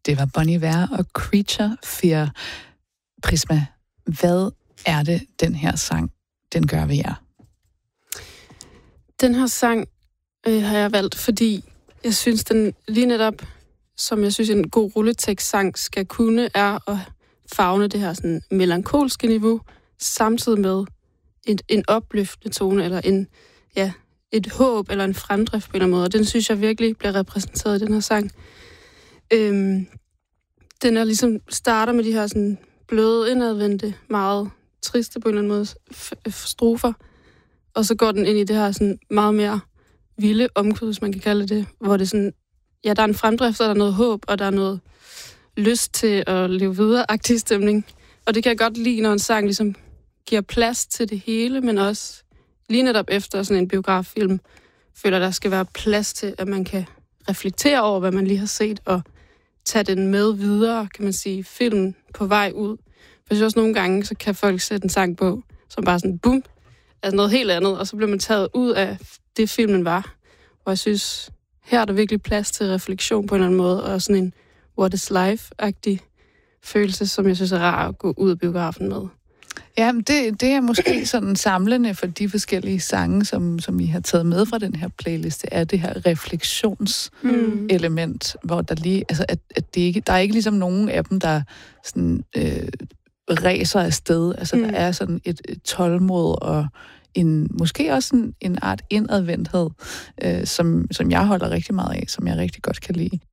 Det var Bon Iver og Creature Fear. Prisma, hvad er det, den her sang, den gør ved jer? Den her sang har jeg valgt, fordi jeg synes, den lige netop, som jeg synes, en god rulletekst-sang skal kunne, er at favne det her sådan melankolske niveau, samtidig med en opløftende tone, eller et håb, eller en fremdrift på en eller anden måde. Og den synes jeg virkelig bliver repræsenteret i den her sang. Den er ligesom starter med de her sådan bløde, indadvendte, meget triste på en eller anden måde strofer, og så går den ind i det her sådan meget mere vilde omkvæd, hvis man kan kalde det, hvor det sådan, ja, der er en fremdrift, og der er noget håb, og der er noget lyst til at leve videre-agtig stemning. Og det kan jeg godt lide, når en sang ligesom giver plads til det hele, men også lige netop efter sådan en biograffilm, føler der skal være plads til, at man kan reflektere over, hvad man lige har set, og tage den med videre, kan man sige, filmen på vej ud. For jeg synes også nogle gange, så kan folk sætte en sang på, som bare sådan, bum, altså noget helt andet, og så bliver man taget ud af det, filmen var. Og jeg synes, her er der virkelig plads til refleksion på en eller anden måde, og sådan en what is life-agtig følelse, som jeg synes er rar at gå ud af biografen med. Ja, det er måske sådan samlende for de forskellige sange, som I har taget med fra den her playliste, er det her refleksionselement, hvor der lige, altså at det ikke, der er ikke ligesom nogen af dem, der sådan ræser afsted. Altså der er sådan et tålmod og måske også en art indadvendthed, som jeg holder rigtig meget af, som jeg rigtig godt kan lide.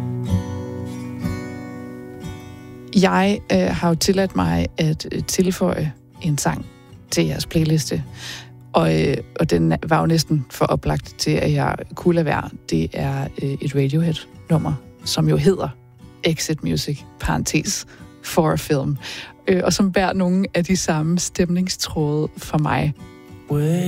Jeg har jo tilladt mig at tilføje en sang til jeres playliste, og den var jo næsten for oplagt til, at jeg kunne lade være. Det er et Radiohead-nummer, som jo hedder Exit Music, parentes, for a film, og som bærer nogle af de samme stemningstråde for mig.